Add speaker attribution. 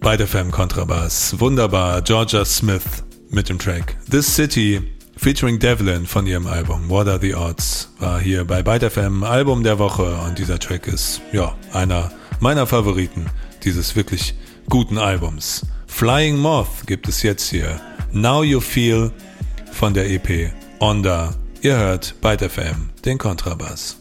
Speaker 1: Bei der FM Kontrabass. Wunderbar. Georgia Smith mit dem Track This City featuring Devlin von ihrem Album What Are the Odds war hier bei Byte FM Album der Woche und dieser Track ist einer meiner Favoriten dieses wirklich guten Albums. Flying Moth gibt es jetzt hier. Now You Feel von der EP Onda. Ihr hört Byte FM, den Kontrabass.